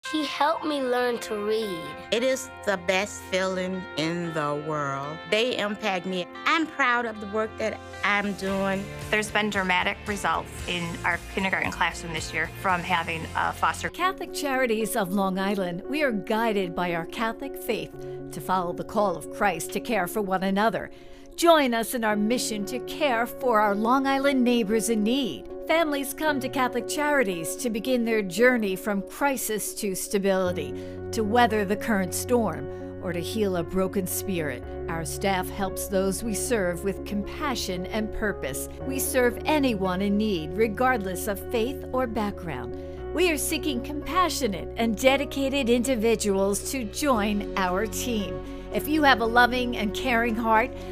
He helped me learn to read. It is the best feeling in the world. They impact me. I'm proud of the work that I'm doing. There's been dramatic results in our kindergarten classroom this year from having a foster. Catholic Charities of Long Island, we are guided by our Catholic faith to follow the call of Christ to care for one another. Join us in our mission to care for our Long Island neighbors in need. Families come to Catholic Charities to begin their journey from crisis to stability, to weather the current storm, or to heal a broken spirit. Our staff helps those we serve with compassion and purpose. We serve anyone in need, regardless of faith or background. We are seeking compassionate and dedicated individuals to join our team. If you have a loving and caring heart,